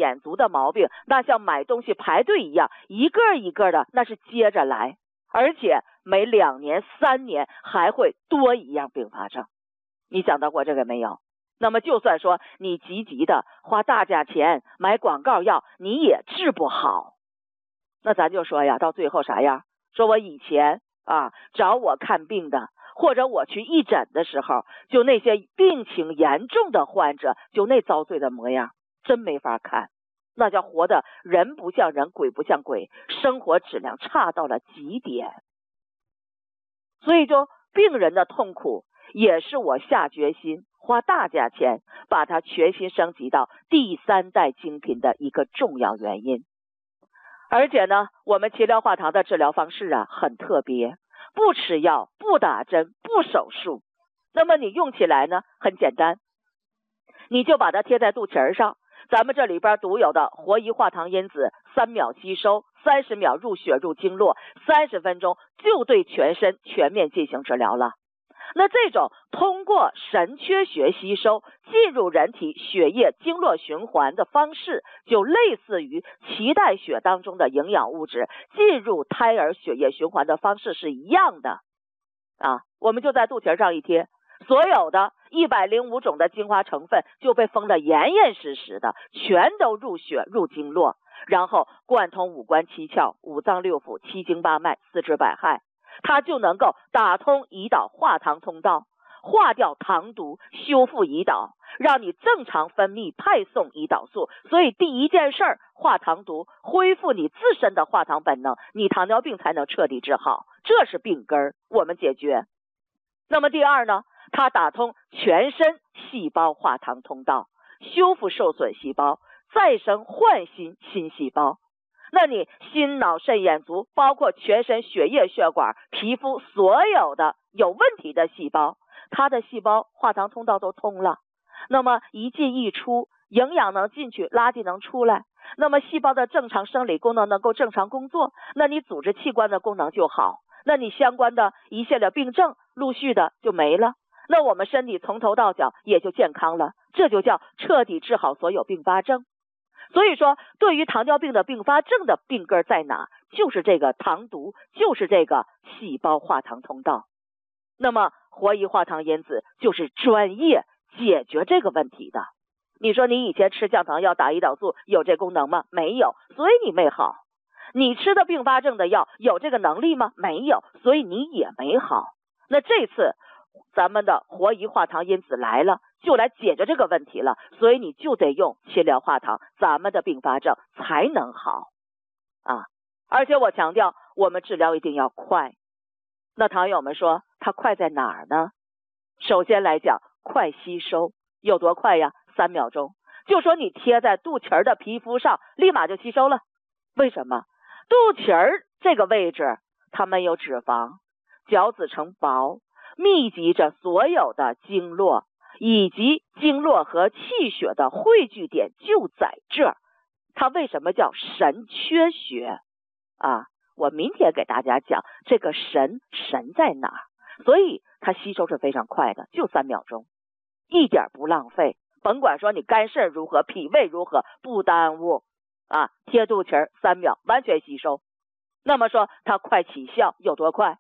眼足的毛病，那像买东西排队一样，一个一个的，那是接着来，而且每2年、3年还会多一样并发症。你想到过这个没有？那么就算说你积极的花大价钱买广告药，你也治不好。那咱就说呀，到最后啥样？说我以前找我看病的，或者我去义诊的时候，就那些病情严重的患者，就那遭罪的模样，真没法看。那叫活的人不像人，鬼不像鬼，生活质量差到了极点。所以就病人的痛苦，也是我下决心花大价钱把它全新升级到第3代精品的一个重要原因。而且呢，我们齐疗化糖的治疗方式很特别，不吃药，不打针，不手术。那么你用起来呢很简单，你就把它贴在肚脐上，咱们这里边独有的活胰化糖因子3秒吸收，30秒入血入经络，30分钟就对全身全面进行治疗了。那这种通过神阙穴吸收进入人体血液经络循环的方式，就类似于脐带血当中的营养物质进入胎儿血液循环的方式是一样的我们就在肚脐上一贴，所有的105种的精华成分就被封得严严实实的，全都入血入经络，然后贯通5官7窍、5脏6腑、7经8脉、4肢百骸，它就能够打通胰岛化糖通道，化掉糖毒，修复胰岛，让你正常分泌派送胰岛素。所以第一件事儿，化糖毒，恢复你自身的化糖本能，你糖尿病才能彻底治好，这是病根儿，我们解决。那么第二呢，它打通全身细胞化糖通道，修复受损细胞，再生焕新新细胞。那你心脑肾眼足，包括全身血液血管、皮肤所有的有问题的细胞，它的细胞化糖通道都通了，那么一进一出，营养能进去，垃圾能出来，那么细胞的正常生理功能能够正常工作，那你组织器官的功能就好，那你相关的一系列病症陆续的就没了，那我们身体从头到脚也就健康了，这就叫彻底治好所有并发症。所以说，对于糖尿病的并发症的病根在哪，就是这个糖毒，就是这个细胞化糖通道。那么活胰化糖因子就是专业解决这个问题的。你说你以前吃降糖药打胰岛素有这功能吗？没有，所以你没好。你吃的并发症的药有这个能力吗？没有，所以你也没好。那这次咱们的活胰化糖因子来了，就来解决这个问题了，所以你就得用齐疗化糖，咱们的并发症才能好而且我强调，我们治疗一定要快。那糖友们说它快在哪儿呢？首先来讲，快吸收。有多快呀？3秒钟。就说你贴在肚脐的皮肤上，立马就吸收了。为什么？肚脐这个位置它没有脂肪，角质层薄，密集着所有的经络，以及经络和气血的汇聚点就在这儿。它为什么叫神阙穴我明天给大家讲这个神在哪儿。所以它吸收是非常快的，就3秒钟，一点不浪费。甭管说你肝肾如何，脾胃如何，不耽误贴肚脐3秒完全吸收。那么说它快起效有多快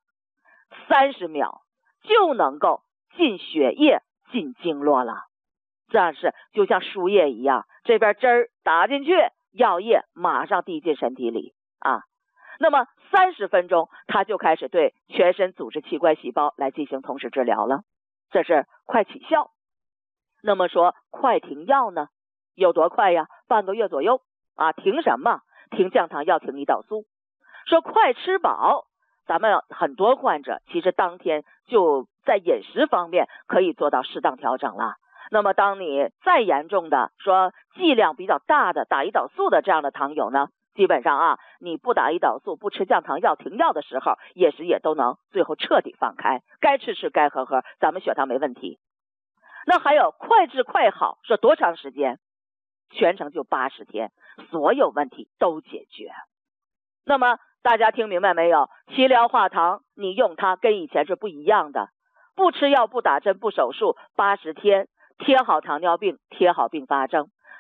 ？30秒就能够进血液进经络了。这样是就像输液一样，这边针儿打进去，药液马上递进身体里那么30分钟它就开始对全身组织器官细胞来进行同时治疗了，这是快起效。那么说快停药呢？有多快呀？半个月左右停什么？停降糖药，停胰岛素。说快吃饱，咱们很多患者其实当天就在饮食方面可以做到适当调整了。那么当你再严重的说剂量比较大的打胰岛素的这样的糖友呢，基本上你不打胰岛素，不吃降糖药，停药的时候，饮食也都能最后彻底放开，该吃吃该喝喝，咱们血糖没问题。那还有快治快好，说多长时间？全程就80天，所有问题都解决。那么大家听明白没有？齐疗化糖你用它跟以前是不一样的，不吃药，不打针，不手术，80天贴好糖尿病，贴好并发症。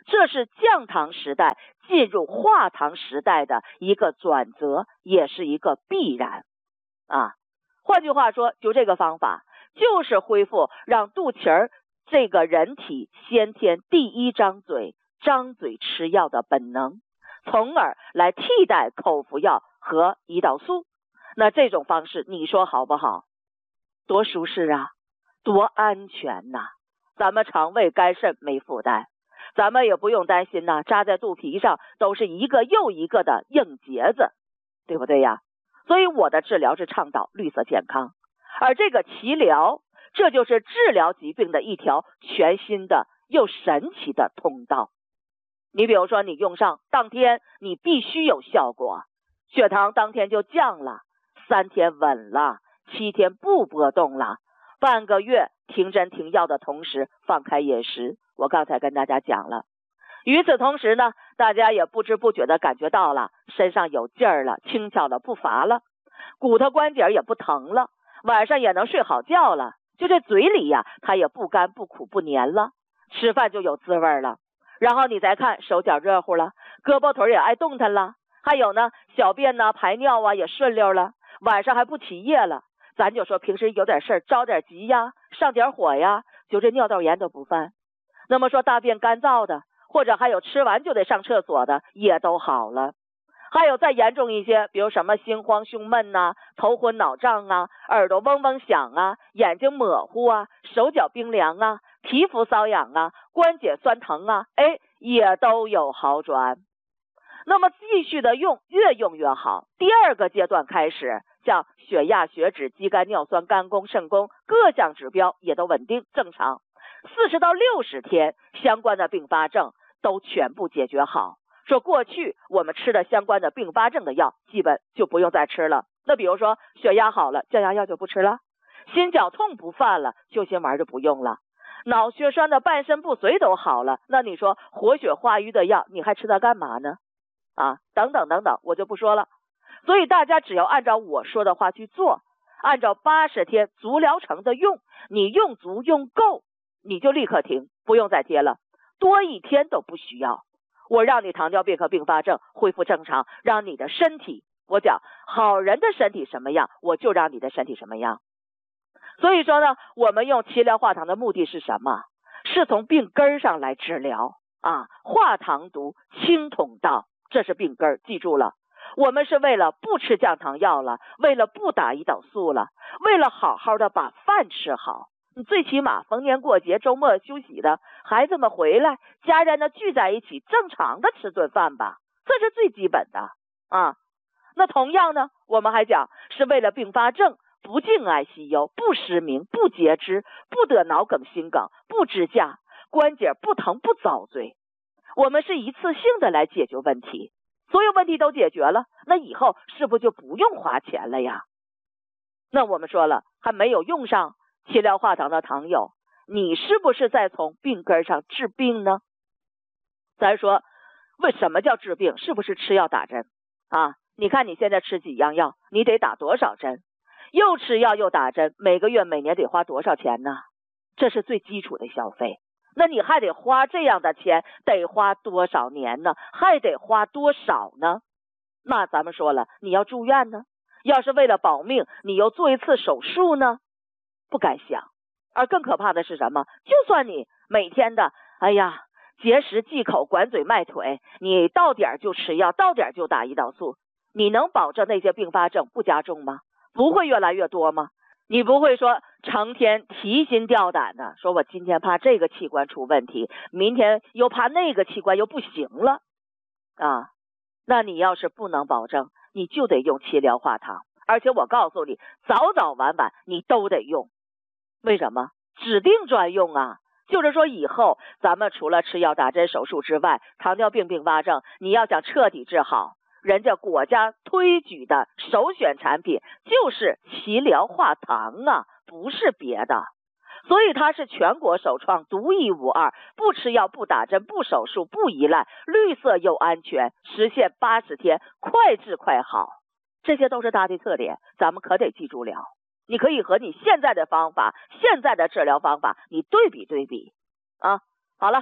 这是降糖时代进入化糖时代的一个转折，也是一个必然啊。换句话说，就这个方法，就是恢复让肚脐儿这个人体先天第一张嘴吃药的本能，从而来替代口服药和胰岛素。那这种方式你说好不好？多舒适啊，多安全呐！咱们肠胃肝肾没负担，咱们也不用担心呐，扎在肚皮上都是一个又一个的硬结子，对不对呀？所以我的治疗是倡导绿色健康，而这个脐疗，这就是治疗疾病的一条全新的又神奇的通道。你比如说你用上当天你必须有效果，血糖当天就降了，3天稳了，7天不波动了，半个月停针停药的同时放开饮食，我刚才跟大家讲了。与此同时呢，大家也不知不觉的感觉到了身上有劲儿了，轻巧了，不乏了，骨头关节也不疼了，晚上也能睡好觉了，就这嘴里呀，它也不干不苦不黏了，吃饭就有滋味了。然后你再看手脚热乎了，胳膊腿也爱动弹了，还有呢小便呢排尿啊也顺溜了，晚上还不起夜了。咱就说平时有点事儿着点急呀，上点火呀，就这尿道炎都不犯。那么说大便干燥的，或者还有吃完就得上厕所的也都好了。还有再严重一些，比如什么心慌胸闷呐，头昏脑胀啊，耳朵嗡嗡响啊，眼睛模糊啊，手脚冰凉啊，皮肤瘙痒啊，关节酸疼啊，也都有好转。那么继续的用，越用越好。第二个阶段开始，像血压、血脂、肌酐、尿酸、肝功、肾功各项指标也都稳定正常，40到60天相关的并发症都全部解决好。说过去我们吃的相关的并发症的药基本就不用再吃了，那比如说血压好了，降压药就不吃了，心绞痛不犯了，救心丸就不用了，脑血栓的半身不遂都好了，那你说活血化瘀的药你还吃它干嘛呢？等等等等，我就不说了。所以大家只要按照我说的话去做，按照80天足疗程的用，你用足用够，你就立刻停，不用再贴了，多1天都不需要。我让你糖尿病和并发症恢复正常，让你的身体，我讲好人的身体什么样，我就让你的身体什么样。所以说呢，我们用脐疗化糖的目的是什么？是从病根上来治疗化糖毒清通道，这是病根，记住了。我们是为了不吃降糖药了，为了不打胰岛素了，为了好好的把饭吃好。你最起码逢年过节周末休息的孩子们回来，家人呢聚在一起，正常的吃顿饭吧，这是最基本的那同样呢，我们还讲是为了并发症不进 ICU， 不失明，不截肢，不得脑梗心梗，不支架，关节不疼不遭罪。我们是一次性的来解决问题，所有问题都解决了，那以后是不是就不用花钱了呀？那我们说了，还没有用上脐疗化糖的糖友，你是不是在从病根上治病呢？咱说为什么叫治病？是不是吃药打针你看你现在吃几样药，你得打多少针？又吃药又打针，每个月每年得花多少钱呢？这是最基础的消费。那你还得花这样的钱，得花多少年呢？还得花多少呢？那咱们说了，你要住院呢，要是为了保命，你又做一次手术呢，不敢想。而更可怕的是什么？就算你每天的节食忌口管嘴迈腿，你到点就吃药，到点就打胰岛素，你能保证那些并发症不加重吗？不会越来越多吗？你不会说成天提心吊胆的，说我今天怕这个器官出问题，明天又怕那个器官又不行了那你要是不能保证，你就得用脐疗化糖，而且我告诉你，早早晚晚你都得用。为什么？指定专用就是说以后咱们除了吃药打针手术之外，糖尿病并发症你要想彻底治好，人家国家推举的首选产品就是脐疗化糖不是别的。所以它是全国首创，独一无二，不吃药不打针不手术不依赖，绿色又安全，实现80天快治快好，这些都是它的特点，咱们可得记住了。你可以和你现在的方法，现在的治疗方法你对比对比好了，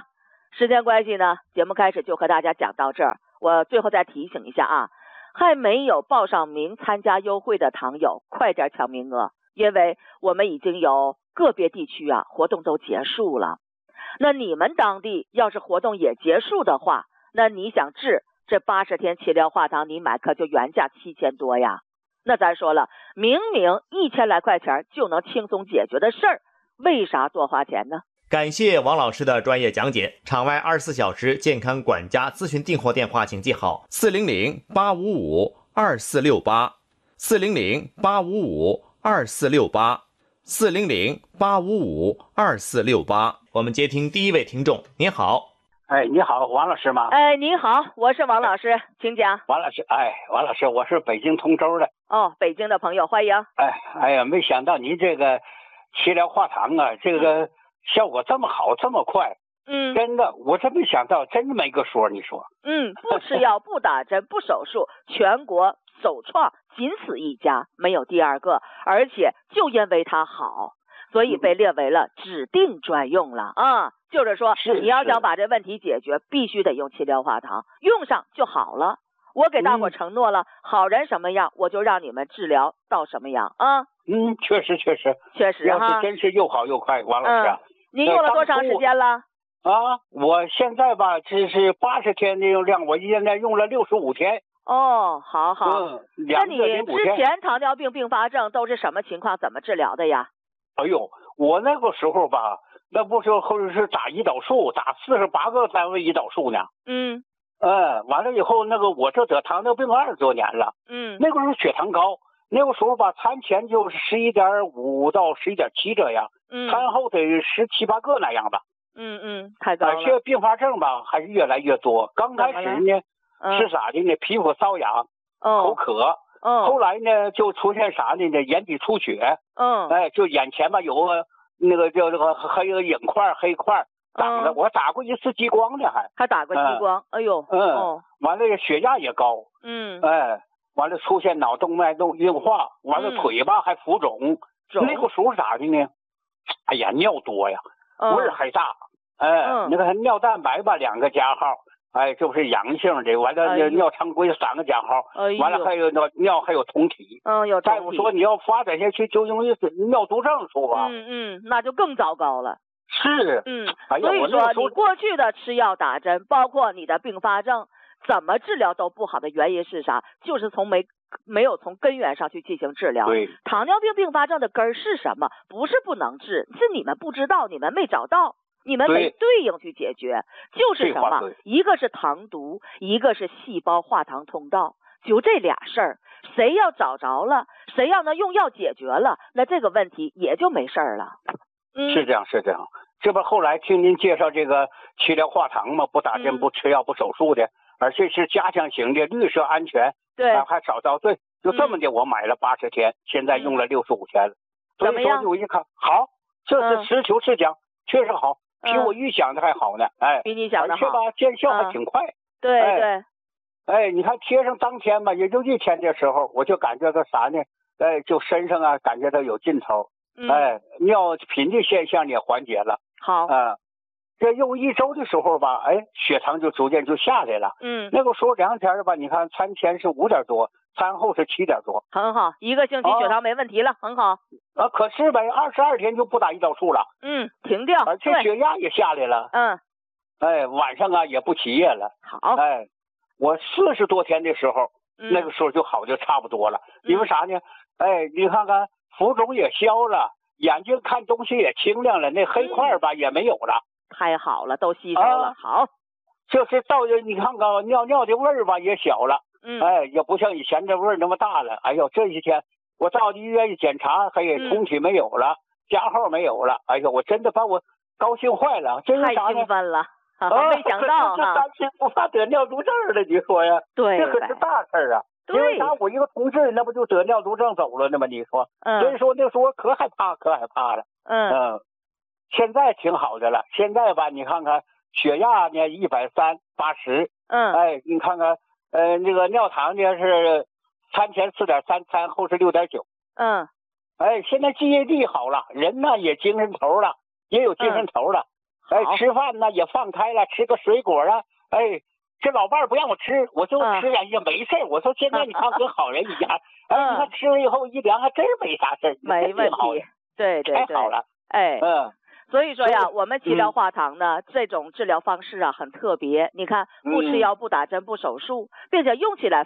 时间关系呢，节目开始就和大家讲到这儿。我最后再提醒一下啊，还没有报上名参加优惠的糖友，快点抢名额，因为我们已经有个别地区啊活动都结束了。那你们当地要是活动也结束的话，那你想治这80天气疗化糖，你买可就原价7000多呀。那咱说了，明明1000来块钱就能轻松解决的事儿，为啥多花钱呢？ 感谢王老师的专业讲解。场外24小时健康管家咨询订货电话请记好：400-855-2468，400-855-2468，400-855-2468。我们接听第一位听众，您好。 哎，你好，王老师吗？ 哎，您好，我是王老师，请讲。 王老师，王老师，我是北京通州的。 哦，北京的朋友欢迎。 哎呀，没想到您这个气疗化糖啊，这个效果这么好，这么快。真的，我真没想到，真没个说，你说。 不吃药，不打针，不手术，全国首创，仅此一家，没有第二个，而且就因为它好，所以被列为了指定专用了啊。就是说，你要想把这问题解决，必须得用气疗化糖，用上就好了。我给大伙承诺了，好人什么样，我就让你们治疗到什么样啊。 确实哈， 要是真是又好又快，王老师啊。 您用了多长时间了？ 我现在吧，这是80天的用量，我现在用了65天。 哦，好。那你之前糖尿病并发症都是什么情况？怎么治疗的呀？ 哎呦，我那个时候吧，那不是后是打胰岛素，打48个单位胰岛素呢。完了以后，那个我这得糖尿病20多年了。那个时候血糖高，那个时候吧，餐前就是11.5到11.7这样，餐后得17、18个那样吧。 太高了。 而且并发症吧还是越来越多。刚开始呢是咋的呢？皮肤瘙痒，口渴。后来呢就出现啥呢？眼底出血。就眼前吧有个那个叫这个黑影块、黑块长的。我打过一次激光呢，还打过激光。哎呦。 完了血压也高。完了出现脑动脉硬化，完了腿吧还浮肿。那个时候咋的呢？哎呀，尿多呀，味儿还大。那个尿蛋白吧2个加号，这不是阳性的。完了尿常规3个加号。完了还有尿还有酮体。 有大夫说你要发展下去就容易尿毒症说吧。 那就更糟糕了。 是。 所以说你过去的吃药打针，包括你的并发症，怎么治疗都不好的原因是啥？就是没有从根源上去进行治疗。 对。 糖尿病并发症的根儿是什么？不是不能治，是你们不知道，你们没找到，你们没对应去解决。就是什么？一个是糖毒，一个是细胞化糖通道，就这俩事儿，谁要找着了，谁要能用药解决了，那这个问题也就没事儿了。 是这样。这不后来听您介绍这个气疗化糖嘛，不打针、不吃药、不手术的，而且是加强型的，绿色安全。 对。 还少遭罪。就这么的，我买了80天，现在用了65天了。所以说我一看好，这是实求是讲，确实好，比我预想的还好呢。 比你想的好。 而且吧，见效还挺快。 对。 你看贴上当天吧，也就1天的时候，我就感觉到啥呢？就身上啊，感觉到有劲头。尿频的现象也缓解了。 好。 这用1周的时候吧，血糖就逐渐就下来了。那个时候2天吧，你看餐前是5点多，餐后是7点多。 很好，1个星期血糖没问题了，很好。 可是呗，22天就不打胰岛素了。 停掉。 而且血压也下来了。晚上啊也不起夜了。 好。 我40多天的时候，那个时候就好就差不多了。因为啥呢？你看看浮肿也消了，眼睛看东西也清亮了，那黑块吧也没有了。 太好了，都吸收了。好。 就是到你看看尿的味儿吧也小了。也不像以前这味儿那么大了。哎呦，这几天我到医院一检查，酮体没有了，加号没有了。哎呦，我真的把我高兴坏了。 太兴奋了。没想到这担心不怕得尿毒症了，你说呀？ 对。 这可是大事啊。因为啥？我一个同事那不就得尿毒症走了呢吗？你说。所以说那时候可害怕了。现在挺好的了。现在吧，你看看血压呢130/80。你看看那个尿糖呢是餐前4.3，餐后是6.9。现在记忆力好了，人呢也精神头了，也有精神头了。 哎，吃饭呢也放开了，吃个水果啊，哎，这老伴儿不让我吃，我就吃两也没事。我说现在你看跟好人一样，哎，你看吃了以后一量还真没啥事， 没问题，对对对， 太好了， 哎，所以说呀，我们吉疗化糖呢，这种治疗方式啊很特别。你看，不吃药、不打针、不手术，并且用起来